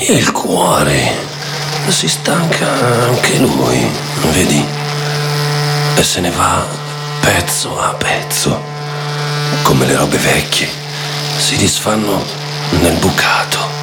Il cuore si stanca anche lui, vedi? E se ne va pezzo a pezzo, come le robe vecchie si disfanno nel bucato.